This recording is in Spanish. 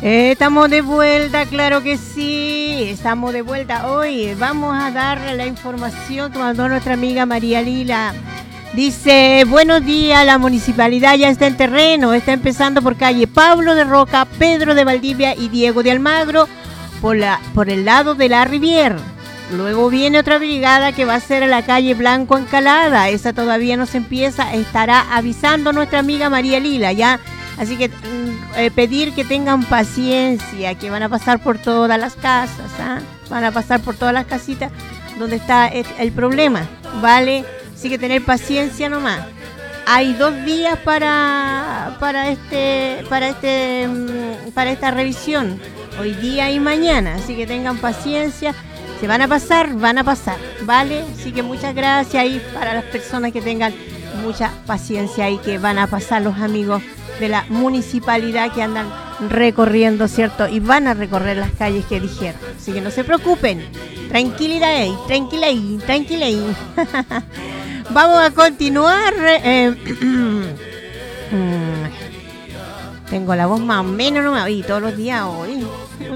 Estamos de vuelta, claro que sí, estamos de vuelta. Hoy vamos a dar la información que mandó nuestra amiga María Lila. Dice, buenos días, la municipalidad ya está en terreno, está empezando por calle Pablo de Roca, Pedro de Valdivia y Diego de Almagro por el lado de la Riviera. Luego viene otra brigada que va a ser a la calle Blanco Encalada, esa todavía no se empieza, estará avisando nuestra amiga María Lila, ¿ya? Así que pedir que tengan paciencia, que van a pasar por todas las casas, ¿ah? Van a pasar por todas las casitas donde está el problema, ¿vale? Así que tener paciencia nomás. Hay 2 días para esta revisión, hoy día y mañana, así que tengan paciencia. Se van a pasar, ¿vale? Así que muchas gracias ahí para las personas que tengan mucha paciencia y que van a pasar los amigos de la municipalidad que andan recorriendo, ¿cierto? Y van a recorrer las calles que dijeron. Así que no se preocupen. Tranquila ahí. Vamos a continuar. Tengo la voz más o menos, no me oí todos los días hoy.